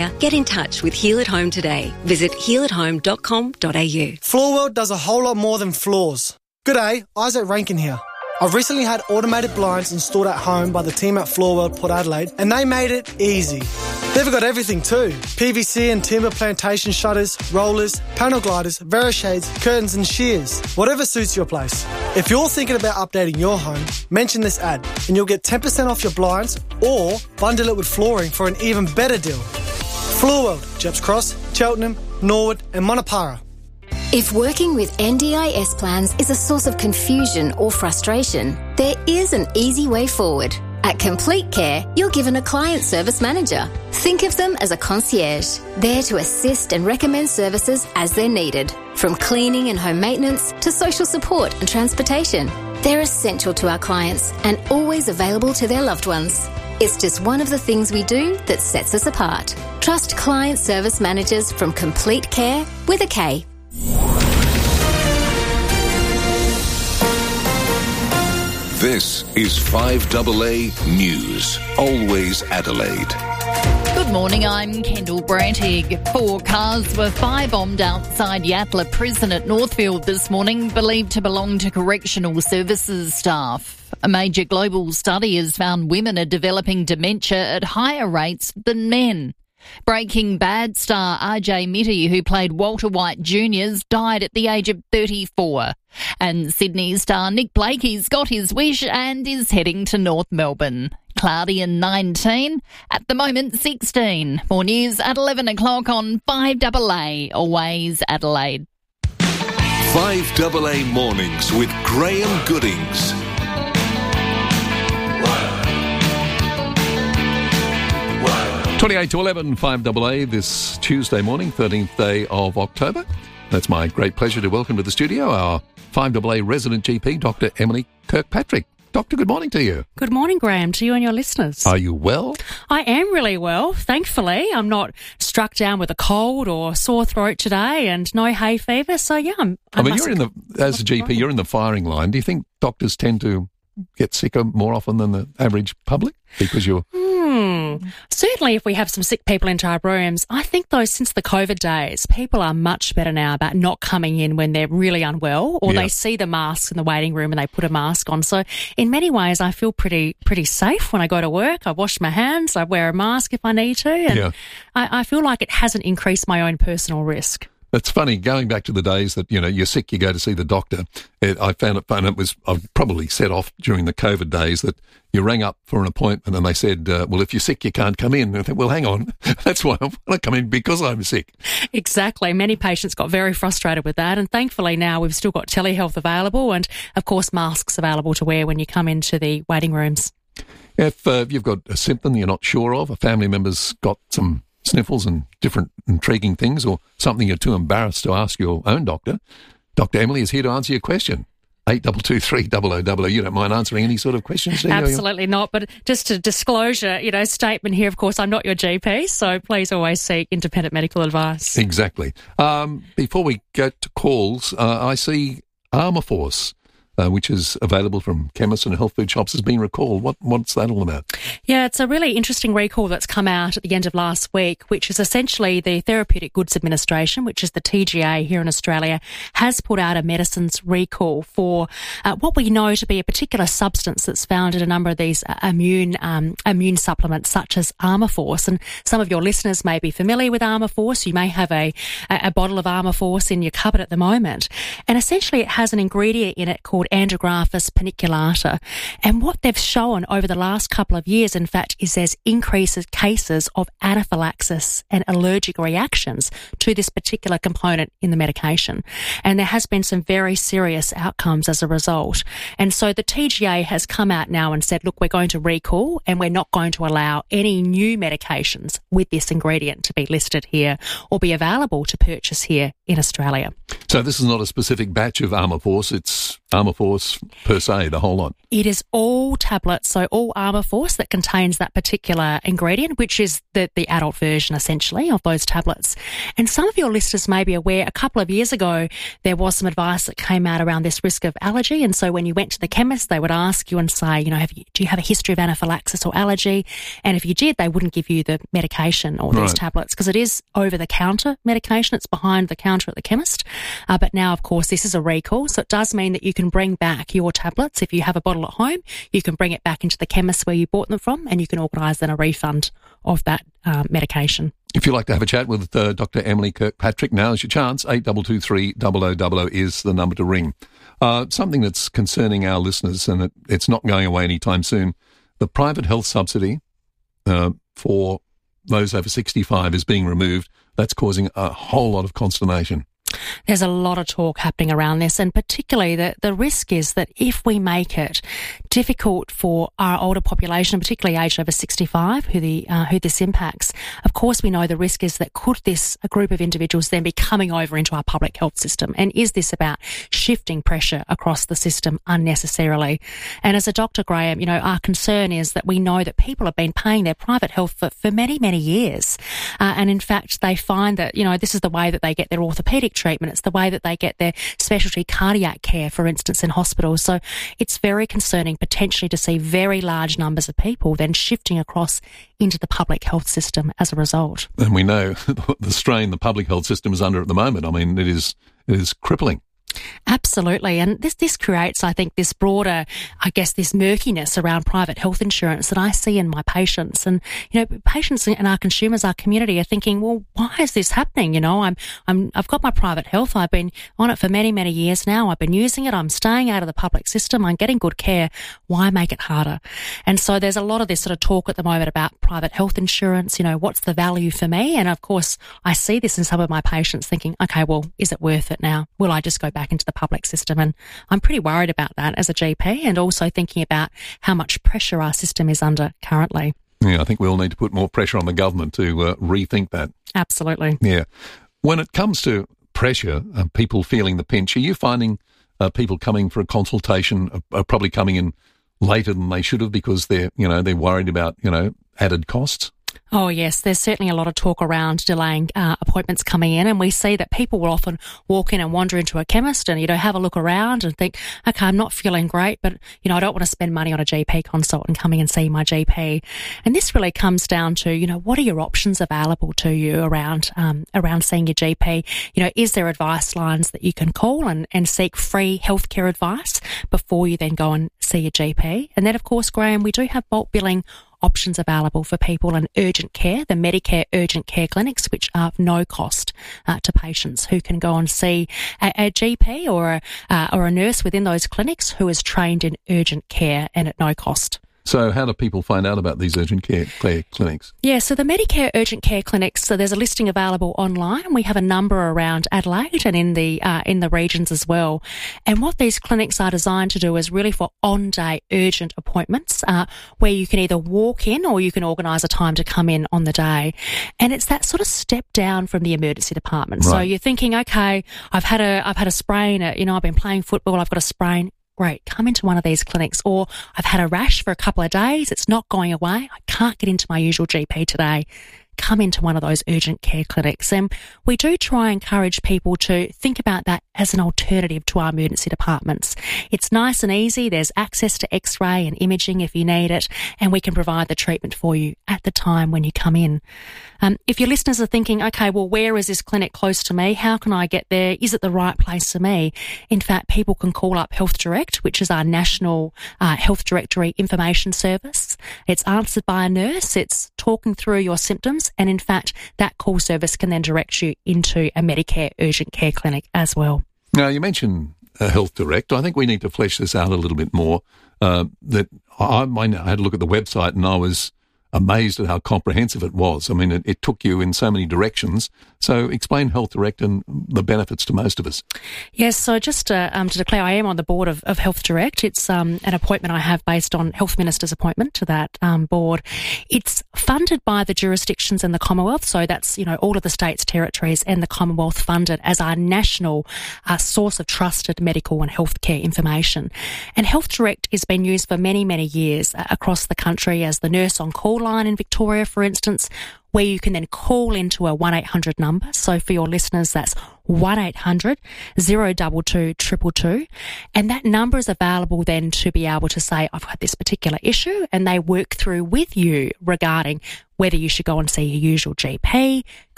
Get in touch with Heal at Home today. Visit healathome.com.au. Floorworld does a whole lot more than floors. G'day, Isaac Rankin here. I've recently had automated blinds installed at home by the team at Floorworld Port Adelaide, and they made it easy. They've got everything too. PVC and timber plantation shutters, rollers, panel gliders, Verishades, curtains and shears. Whatever suits your place. If you're thinking about updating your home, mention this ad and you'll get 10% off your blinds or bundle it with flooring for an even better deal. Floorworld, Jeps Cross, Cheltenham, Norwood and Monopara. If working with NDIS plans is a source of confusion or frustration, there is an easy way forward. At Complete Care, you're given a client service manager. Think of them as a concierge, there to assist and recommend services as they're needed, from cleaning and home maintenance to social support and transportation. They're essential to our clients and always available to their loved ones. It's just one of the things we do that sets us apart. Trust client service managers from Complete Care with a K. This is 5AA News, always Adelaide. Good morning, I'm Kendall Brantig. 4 cars were firebombed outside Yatala Prison at Northfield this morning, believed to belong to correctional services staff. A major global study has found women are developing dementia at higher rates than men. Breaking Bad star RJ Mitty, who played Walter White Jr., died at the age of 34. And Sydney star Nick Blakey's got his wish and is heading to North Melbourne. Cloudy and 19, at the moment 16. More news at 11 o'clock on 5AA, always Adelaide. 5AA Mornings with Graham Goodings. 28 to 11, 5AA this Tuesday morning, 13th day of October. That's my great pleasure to welcome to the studio our 5AA resident GP, Dr. Emily Kirkpatrick. Doctor, good morning to you. Good morning, Graham, to you and your listeners. Are you well? I am really well, thankfully. I'm not struck down with a cold or sore throat today and no hay fever, so yeah. As a GP, you're in the firing line. Do you think doctors tend to get sicker more often than the average public because you're... Certainly if we have some sick people into our rooms, I think though since the COVID days, people are much better now about not coming in when they're really unwell or they see the masks in the waiting room and they put a mask on. So in many ways, I feel pretty safe when I go to work. I wash my hands, I wear a mask if I need to, and I feel like it hasn't increased my own personal risk. It's funny, going back to the days that, you're sick, you go to see the doctor. I found it fun. I've probably set off during the COVID days that you rang up for an appointment and they said, well, if you're sick, you can't come in. And I thought, well, hang on. That's why I want to come in, because I'm sick. Exactly. Many patients got very frustrated with that. And thankfully now we've still got telehealth available and, of course, masks available to wear when you come into the waiting rooms. If you've got a symptom you're not sure of, a family member's got some sniffles and different intriguing things, or something you're too embarrassed to ask your own doctor, Dr. Emily is here to answer your question. 8223 000. You don't mind answering any sort of questions, do you? Absolutely not. But just a disclosure, statement here, of course, I'm not your GP, so please always seek independent medical advice. Exactly. Before we go to calls, I see Armour Force, which is available from chemists and health food shops, has been recalled. What's that all about? Yeah, it's a really interesting recall that's come out at the end of last week, which is essentially the Therapeutic Goods Administration, which is the TGA here in Australia, has put out a medicines recall for what we know to be a particular substance that's found in a number of these immune supplements, such as Armour Force. And some of your listeners may be familiar with Armour Force. You may have a bottle of Armour Force in your cupboard at the moment. And essentially it has an ingredient in it called Andrographis paniculata. And what they've shown over the last couple of years, in fact, is there's increases cases of anaphylaxis and allergic reactions to this particular component in the medication. And there has been some very serious outcomes as a result. And so the TGA has come out now and said, look, we're going to recall and we're not going to allow any new medications with this ingredient to be listed here or be available to purchase here in Australia. So this is not a specific batch of Armour Force, it's Armour Force per se, the whole lot. It is all tablets, so all Armour Force that contains that particular ingredient, which is the adult version, essentially, of those tablets. And some of your listeners may be aware, a couple of years ago, there was some advice that came out around this risk of allergy. And so when you went to the chemist, they would ask you and say, do you have a history of anaphylaxis or allergy? And if you did, they wouldn't give you the medication or these tablets, because it is over-the-counter medication. It's behind the counter at the chemist. But now, of course, this is a recall, so it does mean that you can bring back your tablets. If you have a bottle at home, you can bring it back into the chemist where you bought them from, and you can organise then a refund of that medication. If you'd like to have a chat with Dr. Emily Kirkpatrick, now's your chance. 8223 0000 is the number to ring. Something that's concerning our listeners, and it's not going away anytime soon, the private health subsidy for those over 65 is being removed. That's causing a whole lot of consternation. There's a lot of talk happening around this, and particularly the risk is that if we make it difficult for our older population, particularly aged over 65, who this impacts, of course we know the risk is that a group of individuals then be coming over into our public health system, and is this about shifting pressure across the system unnecessarily? And as a doctor, Graham, our concern is that we know that people have been paying their private health for many, many years, and in fact they find that this is the way that they get their orthopaedic treatment. It's the way that they get their specialty cardiac care, for instance, in hospitals. So it's very concerning potentially to see very large numbers of people then shifting across into the public health system as a result. And we know the strain the public health system is under at the moment. I mean, it is crippling. Absolutely. And this creates, I think, this broader, this murkiness around private health insurance that I see in my patients. And, patients and our consumers, our community are thinking, well, why is this happening? I've got my private health. I've been on it for many, many years now. I've been using it. I'm staying out of the public system. I'm getting good care. Why make it harder? And so there's a lot of this sort of talk at the moment about private health insurance. What's the value for me? And of course, I see this in some of my patients thinking, okay, well, is it worth it now? Will I just go back into the public system? And I'm pretty worried about that as a GP, and also thinking about how much pressure our system is under currently. Yeah, I think we all need to put more pressure on the government to rethink that. Absolutely. Yeah. When it comes to pressure, people feeling the pinch, are you finding people coming for a consultation are probably coming in later than they should have because they're worried about, added costs? Oh, yes. There's certainly a lot of talk around delaying appointments coming in, and we see that people will often walk in and wander into a chemist and, have a look around and think, okay, I'm not feeling great, but, I don't want to spend money on a GP consult and coming and see my GP. And this really comes down to, what are your options available to you around seeing your GP? Is there advice lines that you can call and seek free healthcare advice before you then go and see your GP? And then, of course, Graham, we do have bulk billing options available for people and urgent care, the Medicare urgent care clinics, which are of no cost to patients who can go and see a GP or a nurse within those clinics who is trained in urgent care and at no cost. So how do people find out about these urgent care clinics? Yeah, so the Medicare urgent care clinics, so there's a listing available online. We have a number around Adelaide and in the regions as well. And what these clinics are designed to do is really for on-day urgent appointments where you can either walk in or you can organise a time to come in on the day. And it's that sort of step down from the emergency department. Right. So you're thinking, okay, I've had a sprain, I've been playing football, I've got a sprain. Great, come into one of these clinics. Or I've had a rash for a couple of days, it's not going away, I can't get into my usual GP today. Come into one of those urgent care clinics. And we do try and encourage people to think about that as an alternative to our emergency departments. It's nice and easy. There's access to X-ray and imaging if you need it, and we can provide the treatment for you at the time when you come in. If your listeners are thinking, okay, well, where is this clinic close to me? How can I get there? Is it the right place for me? In fact, people can call up Health Direct, which is our national health directory information service. It's answered by a nurse. It's talking through your symptoms. And in fact, that call service can then direct you into a Medicare urgent care clinic as well. Now, you mentioned Health Direct. I think we need to flesh this out a little bit more. That I had a look at the website and I was amazed at how comprehensive it was. I mean, it took you in so many directions. So explain Health Direct and the benefits to most of us. Yes, so just to declare, I am on the board of Health Direct. It's an appointment I have based on Health Minister's appointment to that board. It's funded by the jurisdictions in the Commonwealth, so that's, all of the states, territories and the Commonwealth funded as our national source of trusted medical and healthcare information. And Health Direct has been used for many, many years across the country as the nurse on call line in Victoria, for instance, where you can then call into a 1-800 number. So for your listeners, that's 1-800-022 222. And that number is available then to be able to say, I've got this particular issue, and they work through with you regarding whether you should go and see your usual GP,